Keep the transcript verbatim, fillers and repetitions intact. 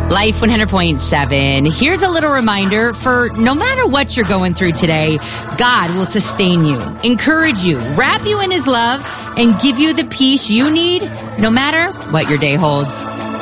Life one hundred point seven. Here's a little reminder for no matter what you're going through today, God will sustain you, encourage you, wrap you in his love, and give you the peace you need no matter what your day holds.